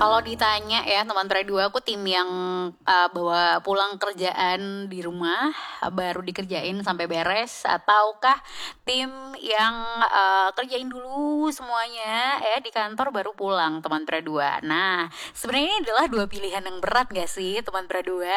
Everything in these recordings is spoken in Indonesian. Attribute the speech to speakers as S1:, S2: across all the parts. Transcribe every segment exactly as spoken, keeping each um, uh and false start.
S1: Kalau ditanya ya teman pera dua, aku tim yang uh, bawa pulang kerjaan di rumah baru dikerjain sampai beres, ataukah tim yang uh, kerjain dulu semuanya ya di kantor baru pulang teman pera dua. Nah, sebenarnya ini adalah dua pilihan yang berat gak sih teman pera dua?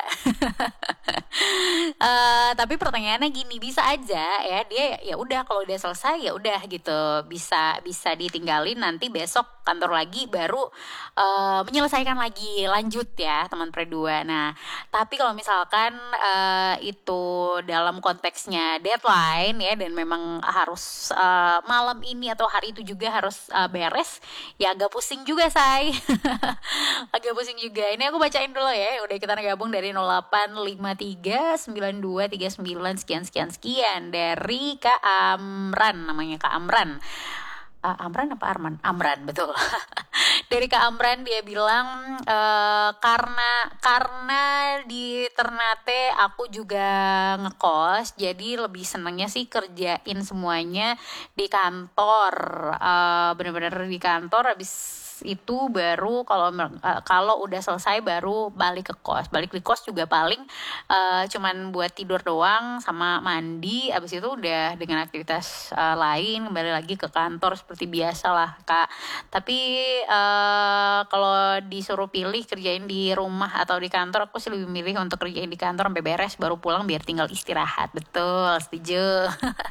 S1: uh, tapi pertanyaannya gini, bisa aja ya dia ya udah kalau udah selesai ya udah gitu, bisa bisa ditinggalin nanti besok kantor lagi baru uh, menyelesaikan lagi lanjut ya teman pera dua. Nah tapi kalau misalkan uh, itu dalam konteksnya deadline ya dan memang harus uh, malam ini atau hari itu juga harus uh, beres, ya agak pusing juga say. Agak pusing juga. Ini aku bacain dulu ya, udah kita gabung dari nol delapan lima tiga sembilan dua tiga sembilan sekian sekian sekian dari Kak Amran, namanya Kak Amran. Uh, Amran apa Arman? Amran, betul. Dari Kak Amran, dia bilang e, karena karena di Ternate aku juga ngekos, jadi lebih senangnya sih kerjain semuanya di kantor. E, bener-bener di kantor, habis itu baru kalau uh, kalau udah selesai baru balik ke kos. Balik di kos juga paling uh, cuman buat tidur doang sama mandi, abis itu udah dengan aktivitas uh, lain kembali lagi ke kantor seperti biasa lah Kak. Tapi uh, kalau disuruh pilih kerjain di rumah atau di kantor, aku sih lebih milih untuk kerjain di kantor sampai beres baru pulang biar tinggal istirahat. Betul, setuju.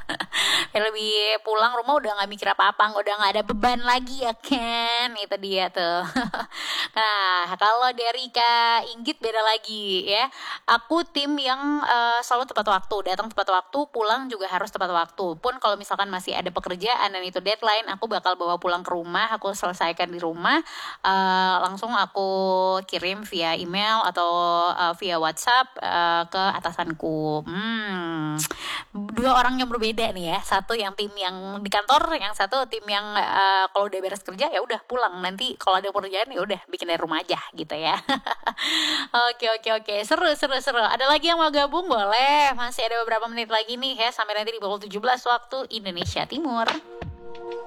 S1: Lebih pulang rumah udah nggak mikir apa-apa, udah nggak ada beban lagi ya kan, itu dia tuh. Nah kalau dari Kak Inggit beda lagi ya, aku tim yang uh, selalu tepat waktu, datang tepat waktu, pulang juga harus tepat waktu. Pun kalau misalkan masih ada pekerjaan dan itu deadline, aku bakal bawa pulang ke rumah, aku selesaikan di rumah, uh, langsung aku kirim via email atau uh, via WhatsApp uh, ke atasanku. Hmm, dua orang yang berbeda nih ya, satu yang tim yang di kantor, yang satu tim yang uh, kalau udah beres kerja ya udah pulang, nanti kalau ada pekerjaan ya udah bikin dari rumah aja gitu ya. Oke oke oke, seru seru seru. Ada lagi yang mau gabung boleh, masih ada beberapa menit lagi nih ya sampai nanti di pukul tujuh belas waktu Indonesia Timur.